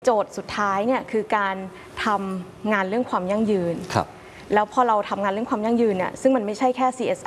โจทย์สุดท้ายเนี่ยคือการทำงานเรื่องความยั่งยืนแล้วพอเราทำงานเรื่องความยั่งยืนเนี่ยซึ่งมันไม่ใช่แค่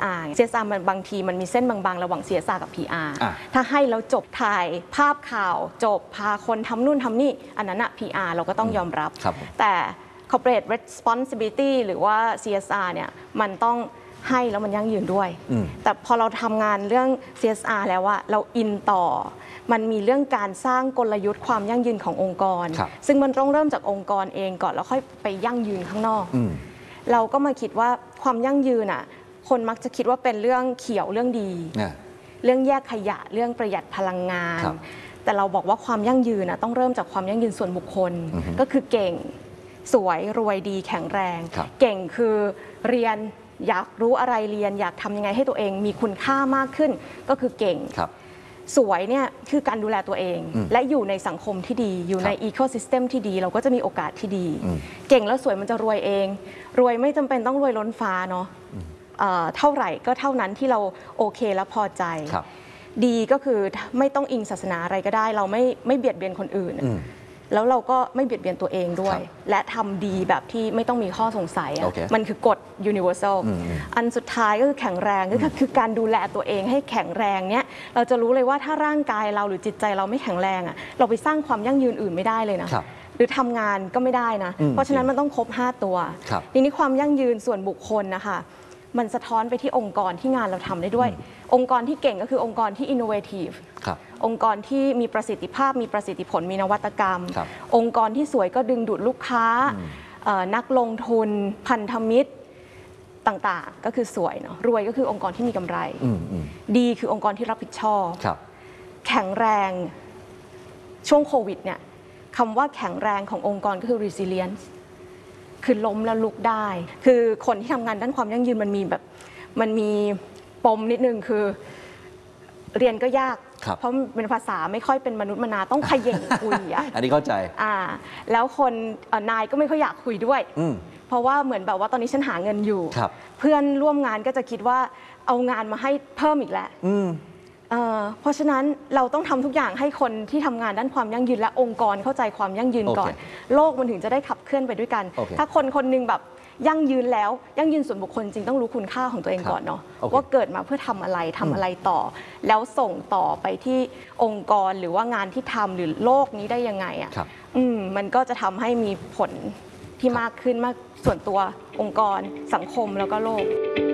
CSR มันบางทีมันมีเส้นบางๆระหว่าง CSR กับ PR ถ้าให้แล้วจบถ่ายภาพข่าวจบพาคนทำนู่นทำนี่อันนั้นอะ PR เราก็ต้องยอมรับแต่ corporate responsibility หรือว่า CSR เนี่ยมันต้องให้แล้วมันยั่งยืนด้วยแต่พอเราทำงานเรื่อง CSR แล้วว่าเราอินต่อมันมีเรื่องการสร้างกลยุทธ์ความยั่งยืนขององค์กรซึ่งมันต้องเริ่มจากองค์กรเองก่อนแล้วค่อยไปยั่งยืนข้างนอกเราก็มาคิดว่าความยั่งยืนอ่ะคนมักจะคิดว่าเป็นเรื่องเขียวเรื่องดีเรื่องแยกขยะเรื่องประหยัดพลังงานแต่เราบอกว่าความยั่งยืนต้องเริ่มจากความยั่งยืนส่วนบุคคลก็คือเก่งสวยรวยดีแข็งแรงเก่งคือเรียนอยากรู้อะไรเรียนอยากทำยังไงให้ตัวเองมีคุณค่ามากขึ้นก็คือเก่งสวยเนี่ยคือการดูแลตัวเองและอยู่ในสังคมที่ดีอยู่ในอีโคซิสเต็มที่ดีเราก็จะมีโอกาสที่ดีเก่งแล้วสวยมันจะรวยเองรวยไม่จำเป็นต้องรวยล้นฟ้าเนาะเท่าไหร่ก็เท่านั้นที่เราโอเคและพอใจดีก็คือไม่ต้องอิงศาสนาอะไรก็ได้เราไม่เบียดเบียนคนอื่นแล้วเราก็ไม่เบียดเบียนตัวเองด้วยและทำดีแบบที่ไม่ต้องมีข้อสงสัยมันคือกฎ universal อันสุดท้ายก็คือแข็งแรงก็คือการดูแลตัวเองให้แข็งแรงเนี้ยเราจะรู้เลยว่าถ้าร่างกายเราหรือจิตใจเราไม่แข็งแรงเราไปสร้างความยั่งยืนอื่นไม่ได้เลยนะหรือทำงานก็ไม่ได้นะเพราะฉะนั้นมันต้องครบ5ตัวทีนี้ความยั่งยืนส่วนบุคคลนะคะมันสะท้อนไปที่องค์กรที่งานเราทำได้ด้วยองค์กรที่เก่งก็คือองค์กรที่ innovative องค์กรที่มีประสิทธิภาพมีประสิทธิผลมีนวัตกรรมองค์กรที่สวยก็ดึงดูดลูกค้านักลงทุนพันธมิตรต่างๆก็คือสวยเนาะรวยก็คือองค์กรที่มีกำไรดีคือองค์กรที่รับผิดชอบแข็งแรงช่วงโควิดเนี่ยคำว่าแข็งแรงขององค์กรก็คือ resilience คือล้มแล้วลุกได้คือคนที่ทำงานด้านความยั่งยืนมันมีปมนิดนึงคือเรียนก็ยากเพราะเป็นภาษาไม่ค่อยเป็นมนุษย์มนาต้องเขย่งคุยอันนี้เข้าใจแล้วคนนายก็ไม่ค่อยอยากคุยด้วยเพราะว่าเหมือนแบบว่าตอนนี้ฉันหาเงินอยู่เพื่อนร่วมงานก็จะคิดว่าเอางานมาให้เพิ่มอีกแล้วเพราะฉะนั้นเราต้องทำทุกอย่างให้คนที่ทำงานด้านความยั่งยืนและองค์กรเข้าใจความยั่งยืนก่อนโลกมันถึงจะได้ขับเคลื่อนไปด้วยกันถ้าคนคนนึงแบบยั่งยืนแล้วยั่งยืนส่วนบุคคลจริงต้องรู้คุณค่าของตัวเองก่อนเนาะว่าเกิดมาเพื่อทำอะไรต่อแล้วส่งต่อไปที่องค์กรหรือว่างานที่ทำหรือโลกนี้ได้ยังไงมันก็จะทำให้มีผลที่มากขึ้นมากส่วนตัวองค์กรสังคมแล้วก็โลก